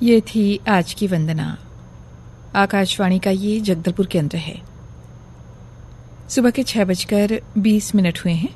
ये थी आज की वंदना। आकाशवाणी का ये जगदलपुर केंद्र है। सुबह के 6:20 हुए हैं।